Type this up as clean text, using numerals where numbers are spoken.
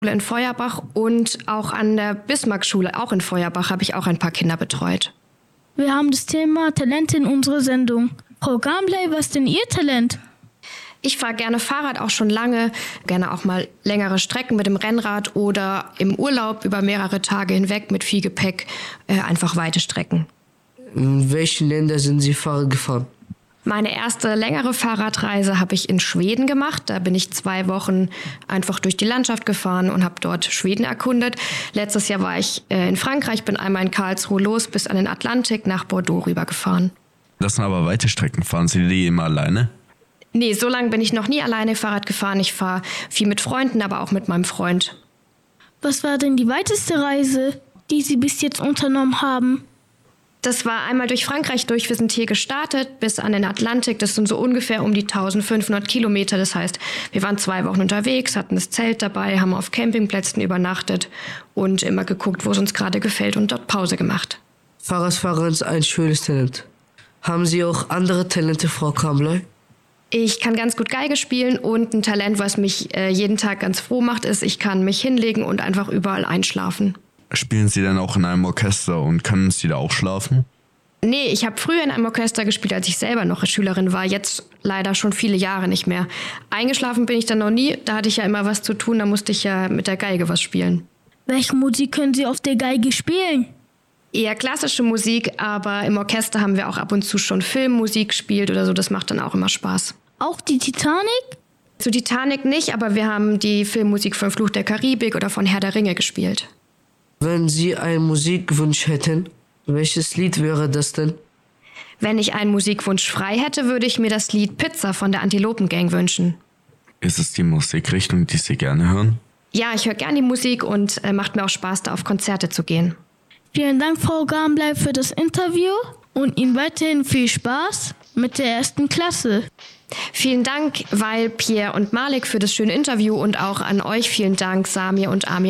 in Feuerbach und auch an der Bismarckschule, auch in Feuerbach, habe ich auch ein paar Kinder betreut. Wir haben das Thema Talente in unserer Sendung. Frau Gambley, was ist denn Ihr Talent? Ich fahre gerne Fahrrad, auch schon lange, gerne auch mal längere Strecken mit dem Rennrad oder im Urlaub über mehrere Tage hinweg mit viel Gepäck, einfach weite Strecken. In welchen Ländern sind Sie Fahrrad gefahren? Meine erste längere Fahrradreise habe ich in Schweden gemacht. Da bin ich 2 Wochen einfach durch die Landschaft gefahren und habe dort Schweden erkundet. Letztes Jahr war ich in Frankreich, bin einmal in Karlsruhe los bis an den Atlantik nach Bordeaux rübergefahren. Das sind aber weite Strecken. Fahren Sie die immer alleine? Nee, so lange bin ich noch nie alleine Fahrrad gefahren. Ich fahre viel mit Freunden, aber auch mit meinem Freund. Was war denn die weiteste Reise, die Sie bis jetzt unternommen haben? Das war einmal durch Frankreich durch. Wir sind hier gestartet bis an den Atlantik. Das sind so ungefähr um die 1500 Kilometer. Das heißt, wir waren 2 Wochen unterwegs, hatten das Zelt dabei, haben auf Campingplätzen übernachtet und immer geguckt, wo es uns gerade gefällt und dort Pause gemacht. Fahrradfahren ist ein schönes Talent. Haben Sie auch andere Talente, Frau Gambley? Ich kann ganz gut Geige spielen und ein Talent, was mich jeden Tag ganz froh macht, ist, ich kann mich hinlegen und einfach überall einschlafen. Spielen Sie dann auch in einem Orchester und können Sie da auch schlafen? Nee, ich habe früher in einem Orchester gespielt, als ich selber noch Schülerin war. Jetzt leider schon viele Jahre nicht mehr. Eingeschlafen bin ich dann noch nie. Da hatte ich ja immer was zu tun. Da musste ich ja mit der Geige was spielen. Welche Musik können Sie auf der Geige spielen? Eher klassische Musik, aber im Orchester haben wir auch ab und zu schon Filmmusik gespielt oder so. Das macht dann auch immer Spaß. Auch die Titanic? Zu Titanic nicht, aber wir haben die Filmmusik von Fluch der Karibik oder von Herr der Ringe gespielt. Wenn Sie einen Musikwunsch hätten, welches Lied wäre das denn? Wenn ich einen Musikwunsch frei hätte, würde ich mir das Lied Pizza von der Antilopengang wünschen. Ist es die Musikrichtung, die Sie gerne hören? Ja, ich höre gerne die Musik und macht mir auch Spaß, da auf Konzerte zu gehen. Vielen Dank, Frau Gambley, für das Interview und Ihnen weiterhin viel Spaß mit der 1. Klasse. Vielen Dank, Weil, Pierre und Malik, für das schöne Interview und auch an euch vielen Dank, Samir und Amir.